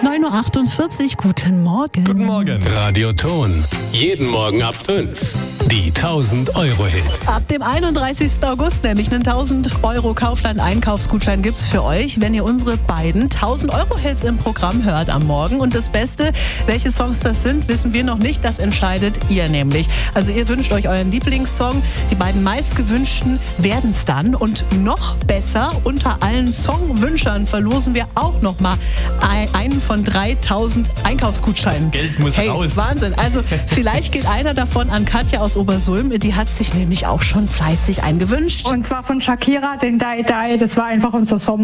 9.48 Uhr, guten Morgen. Guten Morgen. Radioton. Jeden Morgen ab 5. Die 1000-Euro-Hits. Ab dem 31. August nämlich einen 1000 Euro Kaufland-Einkaufsgutschein gibt's für euch, wenn ihr unsere beiden 1000 Euro Hits im Programm hört am Morgen. Und das Beste, welche Songs das sind, wissen wir noch nicht. Das entscheidet ihr nämlich. Also ihr wünscht euch euren Lieblingssong. Die beiden meistgewünschten werden's dann. Und noch besser, unter allen Songwünschern verlosen wir auch noch mal einen von 3000 Einkaufsgutscheinen. Das Geld muss raus. Wahnsinn. Also vielleicht geht einer davon an Katja aus Obersulm. Die hat sich nämlich auch schon fleißig eingewünscht. Und zwar von Shakira, den Die Die. Das war einfach unser Sommer.